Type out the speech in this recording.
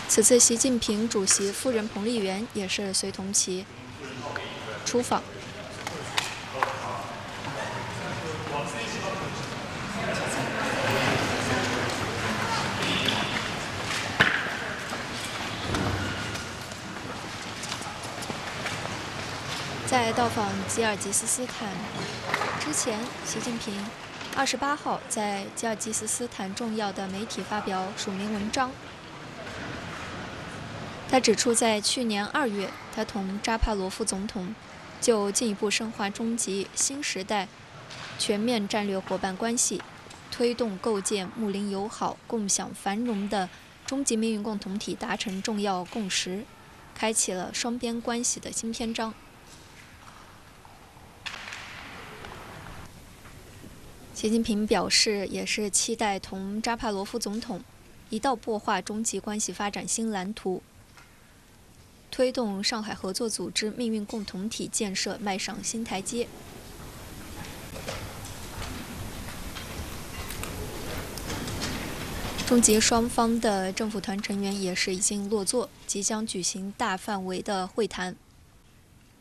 此次习近平主席夫人彭丽媛也是随同其出访。在到访吉尔吉斯斯坦之前，习近平28号在吉尔吉斯斯坦重要的媒体发表署名文章。他指出，在去年2月，他同扎帕罗夫总统就进一步深化中吉新时代全面战略伙伴关系，推动构建睦邻友好、共享繁荣的中吉命运共同体达成重要共识，开启了双边关系的新篇章。习近平表示，也是期待同扎帕罗夫总统一道擘画中吉关系发展新蓝图，推动上海合作组织命运共同体建设迈上新台阶。中吉双方的政府团成员也是已经落座，即将举行大范围的会谈。